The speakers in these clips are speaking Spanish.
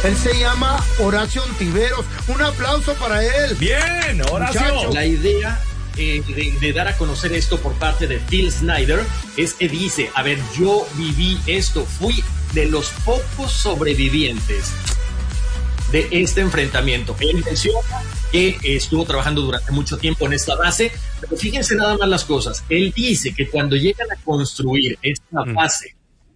Él se llama Horacio Ontiveros. Un aplauso para él. Bien, Horacio. Muchacho. La idea de dar a conocer esto por parte de Phil Snyder es que dice, a ver, yo viví esto, fui de los pocos sobrevivientes de este enfrentamiento. Él menciona que estuvo trabajando durante mucho tiempo en esta base, pero fíjense nada más las cosas. Él dice que cuando llegan a construir esta base,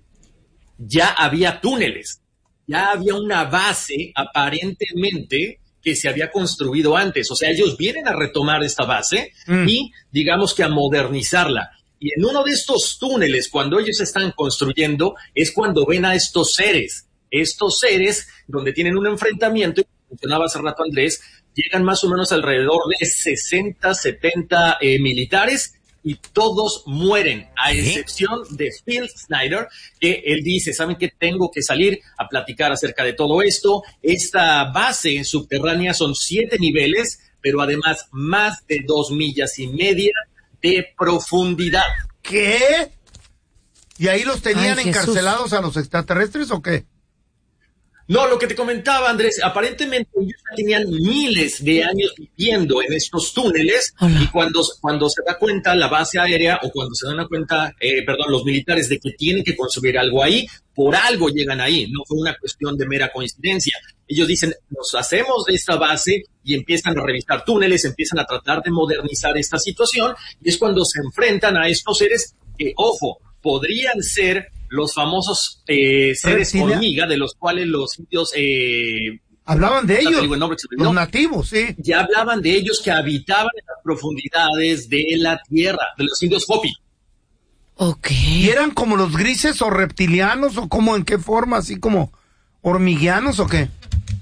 ya había túneles, ya había una base aparentemente que se había construido antes. O sea, ellos vienen a retomar esta base y digamos que a modernizarla. Y en uno de estos túneles, cuando ellos están construyendo, es cuando ven a estos seres donde tienen un enfrentamiento, y como mencionaba hace rato Andrés, llegan más o menos alrededor de 60, 70 militares, y todos mueren, a excepción de Phil Snyder, que él dice, ¿saben qué? Tengo que salir a platicar acerca de todo esto. Esta base subterránea son 7 niveles, pero además más de 2,5 millas de profundidad. ¿Qué? ¿Y ahí los tenían encarcelados a los extraterrestres o qué? No, lo que te comentaba, Andrés, aparentemente ellos tenían miles de años viviendo en estos túneles. Hola. Y cuando se da cuenta la base aérea, o cuando se dan cuenta, los militares, de que tienen que construir algo ahí, por algo llegan ahí, no fue una cuestión de mera coincidencia. Ellos dicen, nos hacemos de esta base y empiezan a revisar túneles, empiezan a tratar de modernizar esta situación, y es cuando se enfrentan a estos seres que, ojo, podrían ser los famosos seres hormiga, de los cuales los indios... hablaban de ellos, los nativos, sí. Ya hablaban de ellos, que habitaban en las profundidades de la tierra, de los indios Hopi. Ok. ¿Y eran como los grises o reptilianos, o cómo, en qué forma, así como hormiguianos o qué?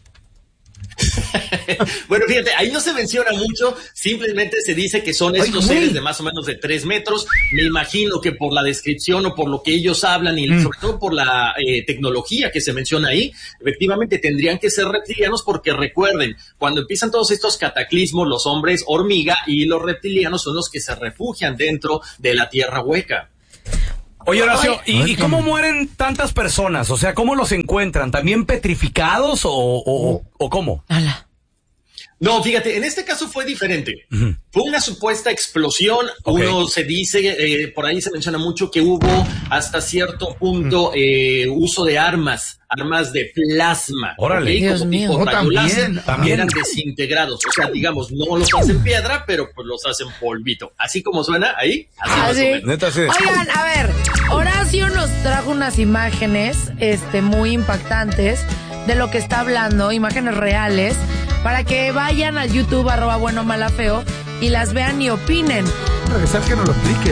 Bueno, fíjate, ahí no se menciona mucho, simplemente se dice que son estos seres de más o menos de 3 metros. Me imagino que por la descripción o por lo que ellos hablan, y sobre todo por la tecnología que se menciona ahí, efectivamente tendrían que ser reptilianos, porque recuerden, cuando empiezan todos estos cataclismos, los hombres hormiga y los reptilianos son los que se refugian dentro de la tierra hueca. Oye, Horacio, ¿y cómo mueren tantas personas? O sea, ¿cómo los encuentran? ¿También petrificados o cómo? Ala. No, fíjate, en este caso fue diferente. Fue una supuesta explosión. Uno se dice, por ahí se menciona mucho que hubo hasta cierto punto uso de armas de plasma. Órale. ¿Okay? Como tipo rayo láser, también eran desintegrados. O sea, digamos, no los hacen piedra, pero pues los hacen polvito. Así como suena ahí, así más o menos. Neta, sí. Oigan, a ver, Horacio nos trajo unas imágenes muy impactantes de lo que está hablando, imágenes reales, para que vayan al YouTube @buenomalafeo y las vean y opinen. Regresar que nos lo explique.